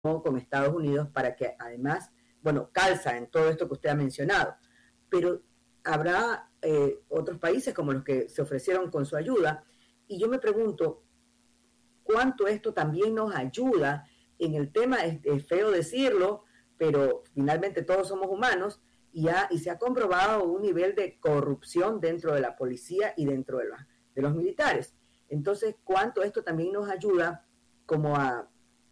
con Estados Unidos para que además, bueno, calza en todo esto que usted ha mencionado, pero habrá otros países como los que se ofrecieron con su ayuda, y yo me pregunto cuánto esto también nos ayuda en el tema, es feo decirlo, pero finalmente todos somos humanos, y se ha comprobado un nivel de corrupción dentro de la policía y dentro de los militares. Entonces, cuánto esto también nos ayuda como a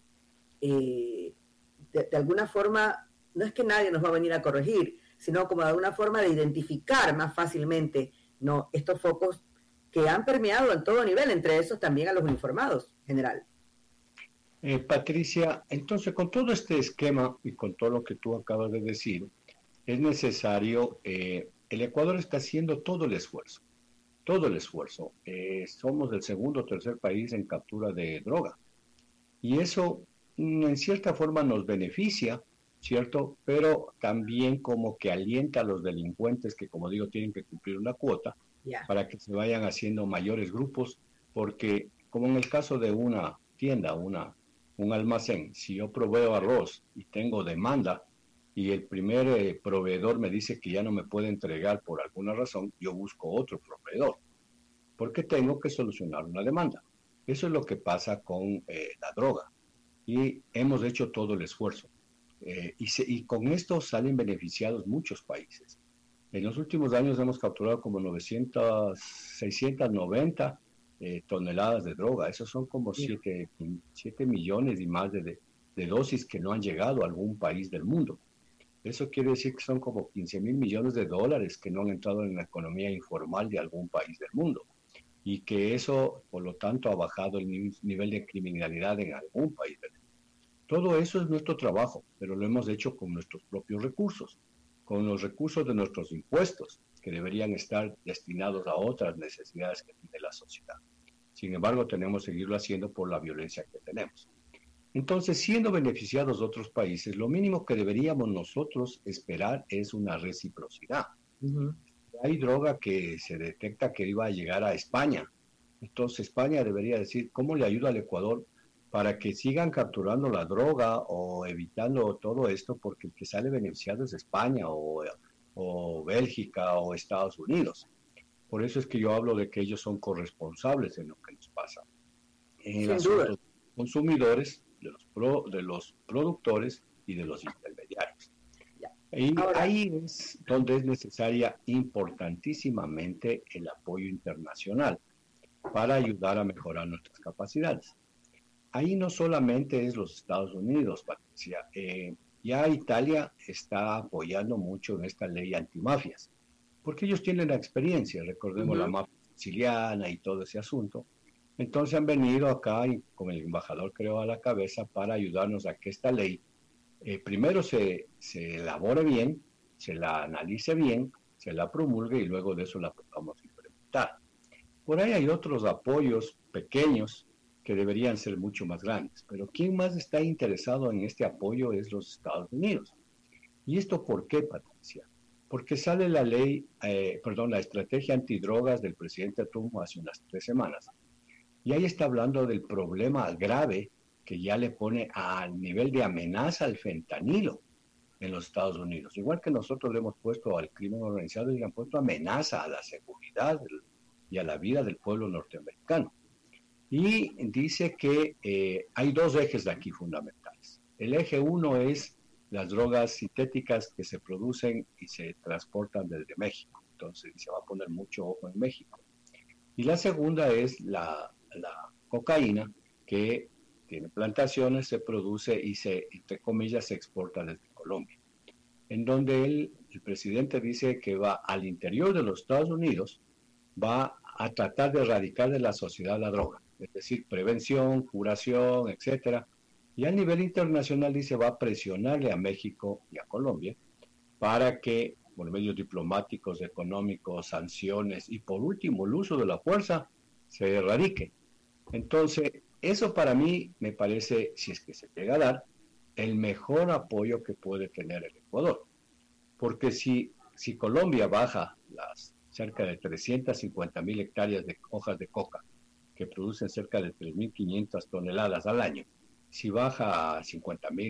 de alguna forma, no es que nadie nos va a venir a corregir, sino como de alguna forma de identificar más fácilmente, ¿no?, estos focos que han permeado en todo nivel, entre esos también a los uniformados, general. Patricia, entonces con todo este esquema y con todo lo que tú acabas de decir, es necesario, el Ecuador está haciendo todo el esfuerzo. Somos el segundo o tercer país en captura de droga. Y eso en cierta forma nos beneficia, ¿cierto? Pero también como que alienta a los delincuentes que, como digo, tienen que cumplir una cuota para que se vayan haciendo mayores grupos, porque como en el caso de una tienda, un almacén, si yo proveo arroz y tengo demanda y el primer proveedor me dice que ya no me puede entregar por alguna razón, yo busco otro proveedor, porque tengo que solucionar una demanda. Eso es lo que pasa con la droga. Y hemos hecho todo el esfuerzo. Y con esto salen beneficiados muchos países. En los últimos años hemos capturado como 690 toneladas de droga. Esos son como 7 millones y más de dosis que no han llegado a algún país del mundo. Eso quiere decir que son como 15 mil millones de dólares que no han entrado en la economía informal de algún país del mundo. Y que eso, por lo tanto, ha bajado el nivel de criminalidad en algún país del mundo. Todo eso es nuestro trabajo, pero lo hemos hecho con nuestros propios recursos, con los recursos de nuestros impuestos, que deberían estar destinados a otras necesidades que tiene la sociedad. Sin embargo, tenemos que seguirlo haciendo por la violencia que tenemos. Entonces, siendo beneficiados otros países, lo mínimo que deberíamos nosotros esperar es una reciprocidad. Uh-huh. Hay droga que se detecta que iba a llegar a España. Entonces, España debería decir, ¿cómo le ayuda al Ecuador para que sigan capturando la droga o evitando todo esto? Porque el que sale beneficiado es España o Bélgica o Estados Unidos. Por eso es que yo hablo de que ellos son corresponsables en lo que nos pasa. En el asunto de los consumidores, de los productores y de los intermediarios. Y ahí es donde es necesaria importantísimamente el apoyo internacional para ayudar a mejorar nuestras capacidades. Ahí no solamente es los Estados Unidos, Patricia. Ya Italia está apoyando mucho en esta ley antimafias, porque ellos tienen la experiencia, recordemos la mafia siciliana y todo ese asunto. Entonces han venido acá y con el embajador, creo, a la cabeza para ayudarnos a que esta ley primero se elabore bien, se la analice bien, se la promulgue y luego de eso la podamos implementar. Por ahí hay otros apoyos pequeños que deberían ser mucho más grandes, pero quien más está interesado en este apoyo es los Estados Unidos. ¿Y esto por qué, Patricia? Porque sale la la estrategia antidrogas del presidente Trump hace unas 3 semanas. Y ahí está hablando del problema grave que ya le pone al nivel de amenaza al fentanilo en los Estados Unidos. Igual que nosotros le hemos puesto al crimen organizado y le han puesto amenaza a la seguridad y a la vida del pueblo norteamericano. Y dice que hay 2 ejes de aquí fundamentales. El eje 1 es las drogas sintéticas que se producen y se transportan desde México. Entonces se va a poner mucho ojo en México. Y la segunda es la cocaína, que tiene plantaciones, se produce y entre comillas, se exporta desde Colombia. En donde el presidente dice que va al interior de los Estados Unidos, va a tratar de erradicar de la sociedad la droga, es decir, prevención, curación, etcétera. Y a nivel internacional dice va a presionarle a México y a Colombia para que, por medios diplomáticos, económicos, sanciones y por último el uso de la fuerza, se erradique. Entonces, eso para mí me parece, si es que se llega a dar, el mejor apoyo que puede tener el Ecuador. Porque si Colombia baja las cerca de 350,000 hectáreas de hojas de coca, que producen cerca de 3.500 toneladas al año, si baja a 50.000,